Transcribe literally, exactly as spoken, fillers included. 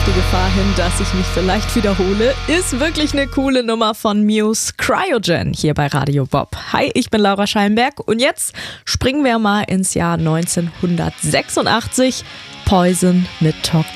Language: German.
die Gefahr hin, dass ich mich vielleicht wiederhole, ist wirklich eine coole Nummer von Muse, Cryogen, hier bei Radio Bob. Hi, ich bin Laura Schallenberg und jetzt springen wir mal ins Jahr neunzehnhundertsechsundachtzig. Poison mit Talk